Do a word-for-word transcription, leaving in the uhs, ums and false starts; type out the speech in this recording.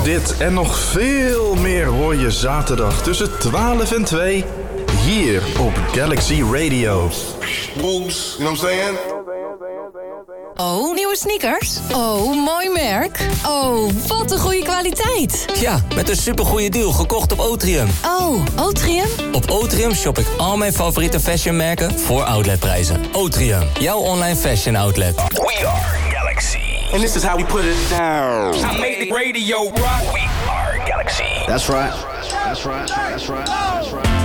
Dit en nog veel meer hoor je zaterdag tussen twaalf en twee hier op Galaxy Radio. Booms, you know what I'm saying? Oh, nieuwe sneakers? Oh, mooi merk. Oh, wat een goede kwaliteit. Ja, met een supergoeie deal gekocht op Otrium. Oh, Otrium? Op Otrium shop ik al mijn favoriete fashionmerken voor outletprijzen. Otrium, jouw online fashion outlet. We are Galaxy. And this is how we put it down. I made the radio rock. We are Galaxy. That's right. That's right. That's right. That's right.